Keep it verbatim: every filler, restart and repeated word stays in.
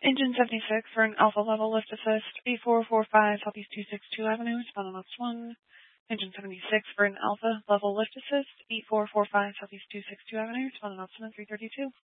Engine seventy-six for an Alpha level lift assist, eight four four five Southeast two sixty-two Avenue, responding ops one. Engine seventy-six for an Alpha level lift assist, eight four four five Southeast two sixty-two Avenue, responding ops one three thirty-two.